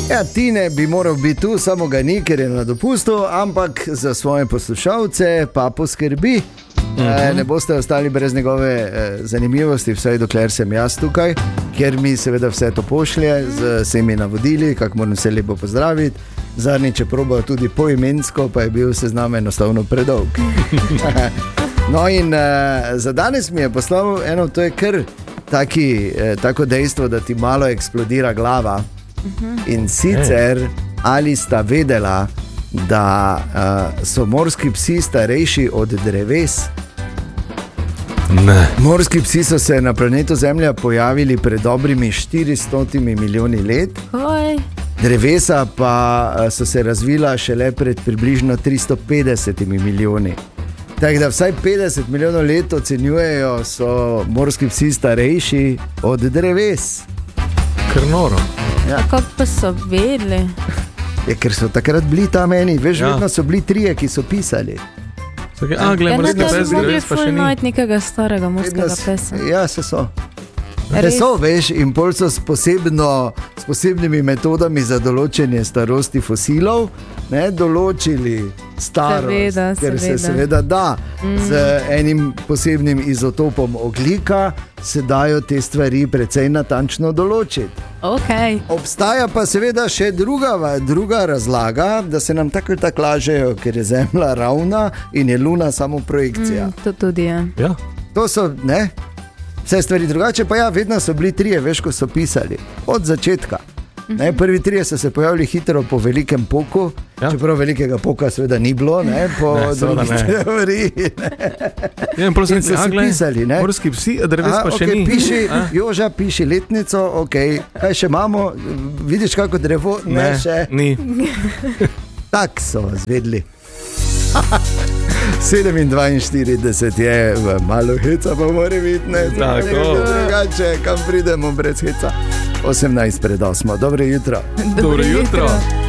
Ja, Tine bi moral biti tu, samo ga ni, ker je na dopustu, ampak za svoje poslušalce pa poskrbi. Ne boste ostali brez njegove zanimivosti, vsaj dokler sem jaz tukaj, ker mi seveda vse to pošlje z vsemi navodili, kako moram se lepo pozdraviti. Zadnjič je probal tudi poimensko, pa je bil seznam enostavno predolg. No in za danes mi je poslal eno, to je kar tako dejstvo, da ti malo eksplodira glava. In sicer, ali sta vedela, da so morski psi starejši od dreves? Ne. Morski psi so se na planetu Zemlja pojavili pred dobrimi 400 milijoni let. Drevesa pa so se razvila šele pred približno 350 milijoni. Tako da vsaj 50 milijonov let ocenjujejo, so morski psi starejši od dreves. Krnoro. Ja. Kako pa so vedeli? Je, ker so takrat bili tam eni, veš, vedno so bili trije, ki so pisali. Glej, morski pes, dreves pa še ni. Najti nekega starega morskega pesa. Ja, se so. So, veš, in pol so s posebnimi metodami za določenje starosti fosilov, določili starost, ker se seveda da z enim posebnim izotopom ogljika se dajo te stvari precej natančno določiti. Okay. Obstaja pa seveda še druga razlaga, da se nam tako lažejo, ker je Zemlja ravna in je Luna samo projekcija. To tudi je. Ja. To so, vse stvari drugače, pa ja, vedno so bili trije, veš, ko so pisali, od začetka. Prvi trije so se pojavili hitro po velikem poku, čeprav velikega poka seveda ni bilo, po drugih teoriji. In so se pisali. Morski psi, dreves pa še ni. Joža, piši letnico, kaj še imamo, vidiš kako drevo? Ne, še. Ni. Tak so vas vedeli. 7:42 je, malo heca pa mora biti, drugače, kam pridemo brez heca. 18:08. Dobro jutro. Dobro jutro.